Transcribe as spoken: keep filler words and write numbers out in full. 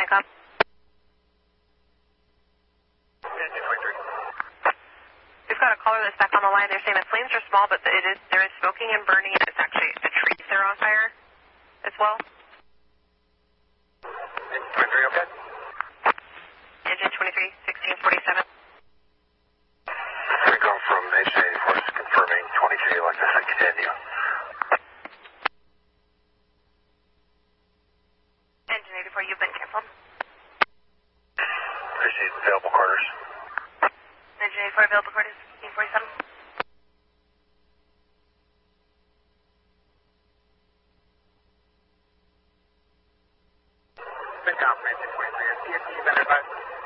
SATCOM. Engine twenty-three. We've got a caller that's back on the line. They're saying the flames are small, but it is there is smoking and burning, and it's actually the trees that are on fire as well. Engine twenty-three, okay? Engine twenty-three, sixteen forty-seven. We come from H eighty-four, confirming twenty-three, like I said, continue. Engine eighty-four, you've been canceled. Receive available quarters. Engine eighty-four, available quarters, sixteen forty-seven. Been confirmation twenty-three, C S T, been advised.